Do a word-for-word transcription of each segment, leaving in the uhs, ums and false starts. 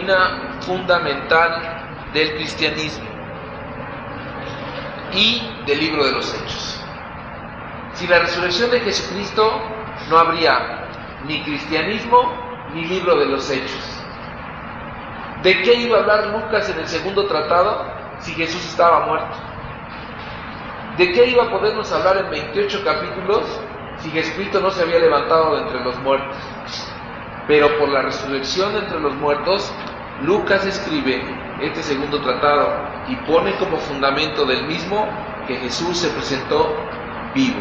doctrina fundamental del cristianismo y del libro de los Hechos. Sin la resurrección de Jesucristo no habría ni cristianismo ni libro de los Hechos. ¿De qué iba a hablar Lucas en el segundo tratado si Jesús estaba muerto? ¿De qué iba a podernos hablar en veintiocho capítulos si Jesucristo no se había levantado de entre los muertos? Pero por la resurrección de entre los muertos, Lucas escribe este segundo tratado y pone como fundamento del mismo que Jesús se presentó vivo.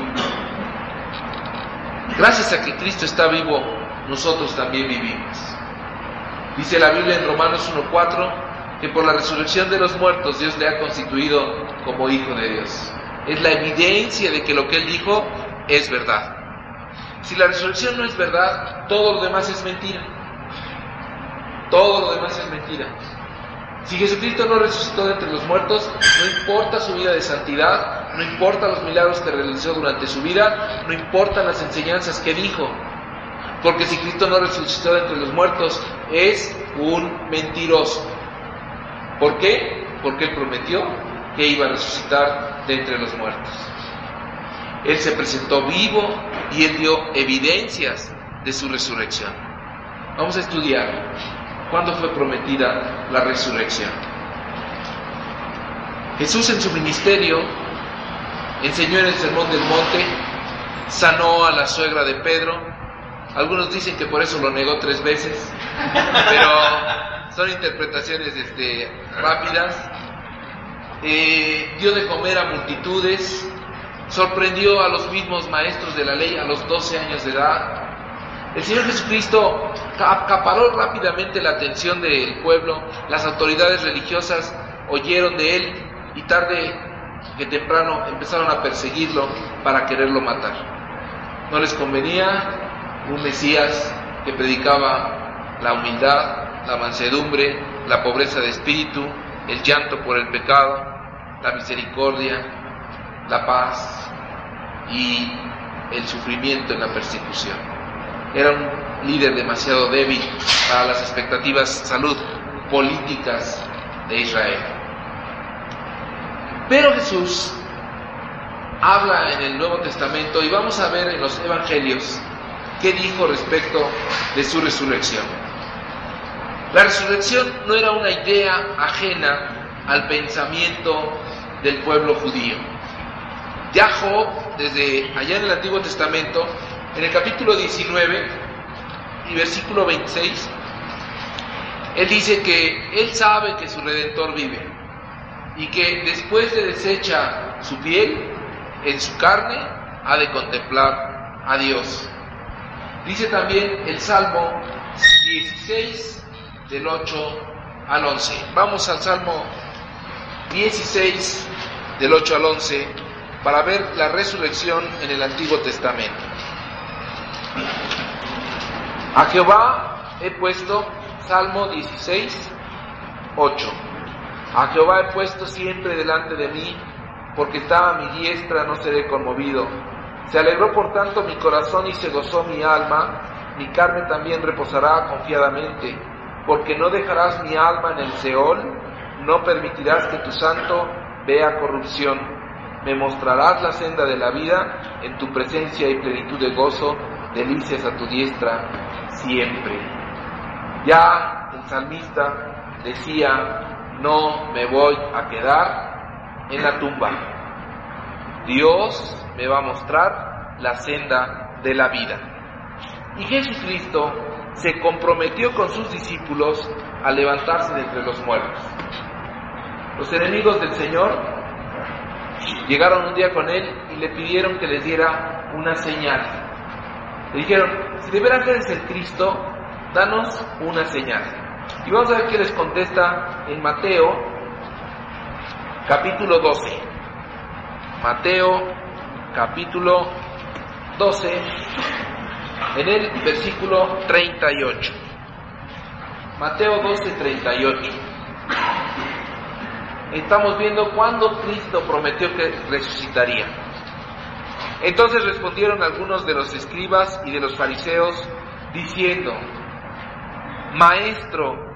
Gracias a que Cristo está vivo, nosotros también vivimos. Dice la Biblia en Romanos uno cuatro que por la resurrección de los muertos Dios le ha constituido como hijo de Dios. Es la evidencia de que lo que Él dijo es verdad. Si la resurrección no es verdad, todo lo demás es mentira. Todo lo demás es mentira. Si Jesucristo no resucitó de entre los muertos, no importa su vida de santidad, no importa los milagros que realizó durante su vida, no importan las enseñanzas que dijo. Porque si Cristo no resucitó de entre los muertos, es un mentiroso. ¿Por qué? Porque Él prometió que iba a resucitar de entre los muertos. Él se presentó vivo y Él dio evidencias de su resurrección. Vamos a estudiar cuándo fue prometida la resurrección. Jesús en su ministerio enseñó en el Sermón del Monte, sanó a la suegra de Pedro. Algunos dicen que por eso lo negó tres veces, pero son interpretaciones este, rápidas. Eh, dio de comer a multitudes, sorprendió a los mismos maestros de la ley a los doce años de edad. El Señor Jesucristo acaparó rápidamente la atención del pueblo. Las autoridades religiosas oyeron de Él y tarde que temprano empezaron a perseguirlo para quererlo matar. No les convenía un Mesías que predicaba la humildad, la mansedumbre, la pobreza de espíritu, el llanto por el pecado, la misericordia, la paz y el sufrimiento en la persecución. Era un líder demasiado débil para las expectativas de salud políticas de Israel. Pero Jesús habla en el Nuevo Testamento y vamos a ver en los Evangelios qué dijo respecto de su resurrección. La resurrección no era una idea ajena al pensamiento del pueblo judío. Ya Job, desde allá en el Antiguo Testamento, en el capítulo diecinueve y versículo veintiséis, él dice que él sabe que su Redentor vive y que después de deshecha su piel, en su carne ha de contemplar a Dios. Dice también el Salmo dieciséis, del ocho al once. Vamos al Salmo dieciséis, del ocho al once, para ver la resurrección en el Antiguo Testamento. A Jehová he puesto, Salmo dieciséis, ocho. A Jehová he puesto siempre delante de mí, porque está a mi diestra, no seré conmovido. Se alegró por tanto mi corazón y se gozó mi alma, mi carne también reposará confiadamente, porque no dejarás mi alma en el Seol, no permitirás que tu santo vea corrupción. Me mostrarás la senda de la vida, en tu presencia y plenitud de gozo, delicias a tu diestra siempre. Ya el salmista decía, no me voy a quedar en la tumba. Dios me va a mostrar la senda de la vida. Y Jesucristo se comprometió con sus discípulos a levantarse de entre los muertos. Los enemigos del Señor llegaron un día con Él y le pidieron que les diera una señal. Le dijeron, si de veras eres el Cristo, danos una señal. Y vamos a ver qué les contesta en Mateo, capítulo doce. Mateo, capítulo doce, en el versículo treinta y ocho. Mateo doce, treinta y ocho. Estamos viendo cuándo Cristo prometió que resucitaría. Entonces respondieron algunos de los escribas y de los fariseos, diciendo, Maestro,